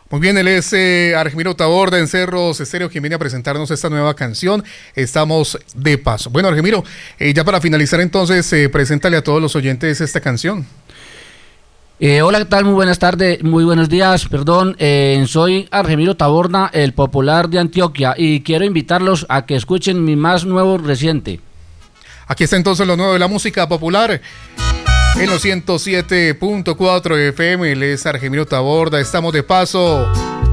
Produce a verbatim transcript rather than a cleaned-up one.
Muy bien, él es eh, Argemiro Taborda en Cerros Estéreo, quien viene a presentarnos esta nueva canción. Estamos de paso. Bueno, Argemiro, eh, ya para finalizar entonces, eh, preséntale a todos los oyentes esta canción. Eh, hola, ¿qué tal? Muy buenas tardes, muy buenos días, perdón. Eh, soy Argemiro Taborda, el popular de Antioquia, y quiero invitarlos a que escuchen mi más nuevo reciente. Aquí está entonces lo nuevo de la música popular. En los ciento siete punto cuatro F M, él es Argemiro Taborda, estamos de paso.